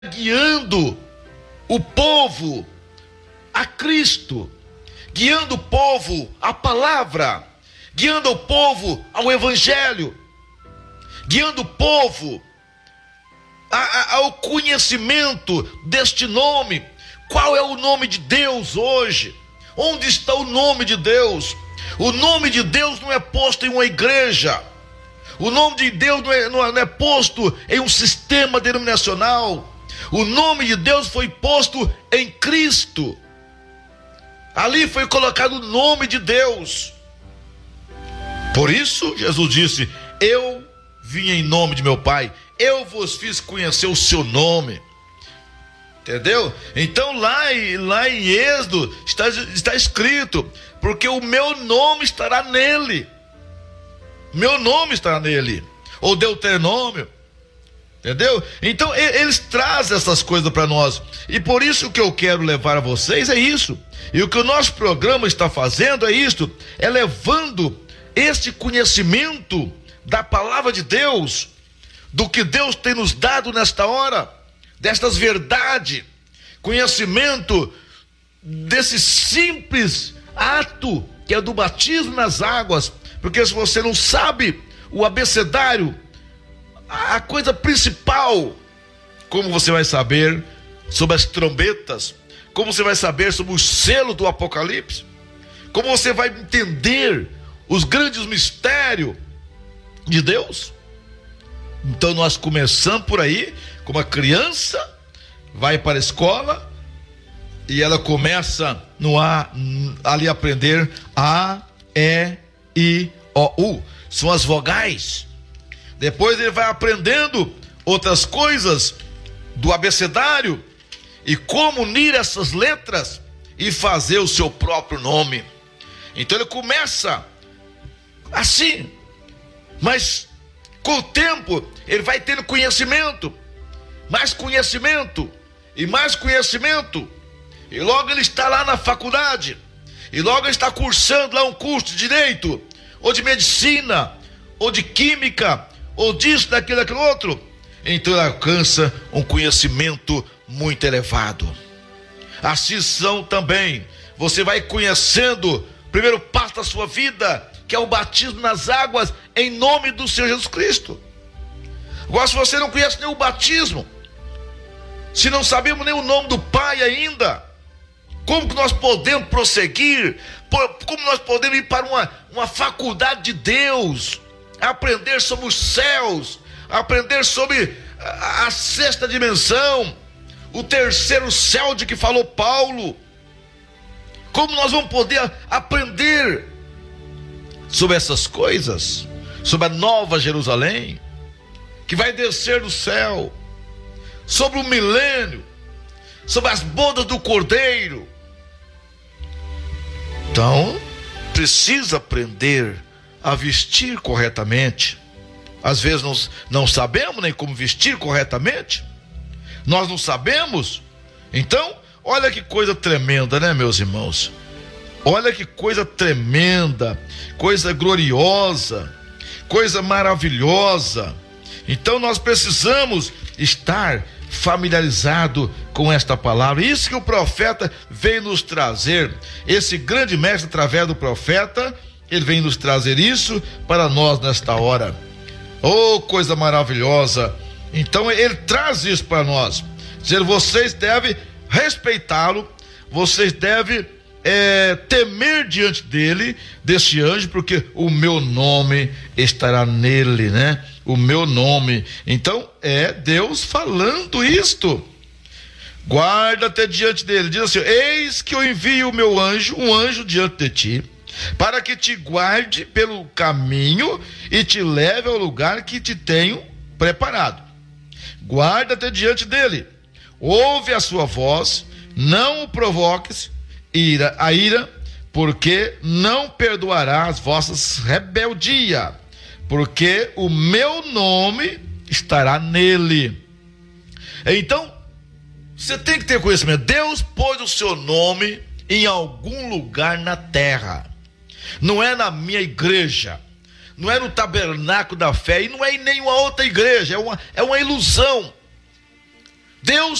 guiando o povo a Cristo, guiando o povo à palavra, guiando o povo ao Evangelho, guiando o povo ao conhecimento deste nome. Qual é o nome de Deus hoje? Onde está o nome de Deus? O nome de Deus não é posto em uma igreja. O nome de Deus não é posto em um sistema denominacional. O nome de Deus foi posto em Cristo. Ali foi colocado o nome de Deus. Por isso Jesus disse: eu vim em nome de meu Pai, eu vos fiz conhecer o seu nome. Entendeu? Então lá em Êxodo está escrito: porque o meu nome estará nele. Meu nome estará nele. Ou Deuteronômio. Entendeu? Então eles trazem essas coisas para nós. E por isso o que eu quero levar a vocês é isso. E o que o nosso programa está fazendo é isto: é levando este conhecimento da palavra de Deus, do que Deus tem nos dado nesta hora, destas verdades, conhecimento desse simples ato que é do batismo nas águas. Porque se você não sabe o abecedário, a coisa principal, como você vai saber sobre as trombetas, como você vai saber sobre o selo do Apocalipse, como você vai entender os grandes mistérios de Deus. Então nós começamos por aí, como a criança vai para a escola e ela começa ali a aprender A, E, I, O, U, são as vogais. Depois ele vai aprendendo outras coisas do abecedário e como unir essas letras e fazer o seu próprio nome. Então ele começa assim, mas com o tempo ele vai tendo conhecimento, mais conhecimento e mais conhecimento, e logo ele está lá na faculdade, e logo ele está cursando lá um curso de direito, ou de medicina, ou de química, ou disso, daquilo outro. Então ele alcança um conhecimento muito elevado. Assim são também, você vai conhecendo o primeiro passo da sua vida, que é o batismo nas águas, em nome do Senhor Jesus Cristo. Agora, se você não conhece nem o batismo, se não sabemos nem o nome do Pai ainda, como que nós podemos prosseguir? Como nós podemos ir para uma faculdade de Deus, aprender sobre os céus, aprender sobre a sexta dimensão, o terceiro céu de que falou Paulo? Como nós vamos poder aprender sobre essas coisas, sobre a nova Jerusalém, que vai descer do céu, sobre o milênio, sobre as bodas do Cordeiro? Então, precisa aprender a vestir corretamente. Às vezes não sabemos nem como vestir corretamente. Nós não sabemos. Então, olha que coisa tremenda, né, meus irmãos? Olha que coisa tremenda, coisa gloriosa, coisa maravilhosa. Então nós precisamos estar familiarizado com esta palavra. Isso que o profeta veio nos trazer. Esse grande mestre, através do profeta, ele vem nos trazer isso para nós nesta hora. Oh, coisa maravilhosa! Então ele traz isso para nós, dizendo: vocês devem respeitá-lo, vocês devem temer diante dele, desse anjo, porque o meu nome estará nele, né? O meu nome. Então é Deus falando isto. Guarda-te diante dele. Diz assim: eis que eu envio o meu anjo, um anjo diante de ti, para que te guarde pelo caminho e te leve ao lugar que te tenho preparado. Guarda-te diante dele, ouve a sua voz, não o provoques a ira, porque não perdoará as vossas rebeldias, porque o meu nome estará nele. Então, você tem que ter conhecimento. Deus pôs o seu nome em algum lugar na terra. Não é na minha igreja, não é no tabernáculo da fé, e não é em nenhuma outra igreja. É uma ilusão. Deus